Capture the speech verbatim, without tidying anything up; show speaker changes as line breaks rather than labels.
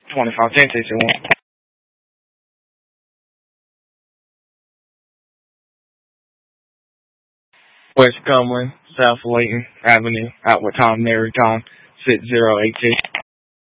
twenty-five ten, six one. West Cumberland, South Layton Avenue, Outward Tom, Mary Tom, six zero eight two.